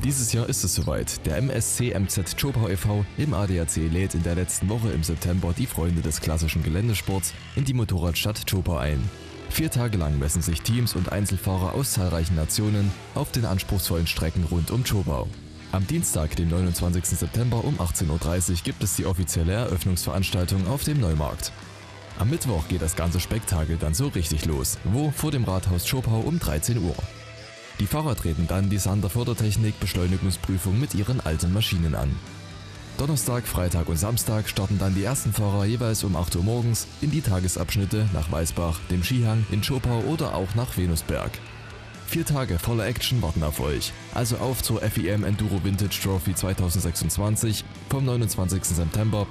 Dieses Jahr ist es soweit. Der MSC MZ Zschopau e.V. im ADAC lädt in der letzten Woche im September die Freunde des klassischen Geländesports in die Motorradstadt Zschopau ein. 4 Tage lang messen sich Teams und Einzelfahrer aus zahlreichen Nationen auf den anspruchsvollen Strecken rund um Zschopau. Am Dienstag, dem 29. September um 18:30 Uhr gibt es die offizielle Eröffnungsveranstaltung auf dem Neumarkt. Am Mittwoch geht das ganze Spektakel dann so richtig los, vor dem Rathaus Zschopau um 13 Uhr. Die Fahrer treten dann die Sonderfördertechnik-Beschleunigungsprüfung mit ihren alten Maschinen an. Donnerstag, Freitag und Samstag starten dann die ersten Fahrer jeweils um 8 Uhr morgens in die Tagesabschnitte nach Weißbach, dem Skihang, in Zschopau oder auch nach Venusberg. 4 Tage voller Action warten auf euch, also auf zur FIM Enduro Vintage Trophy 2026 vom 29. September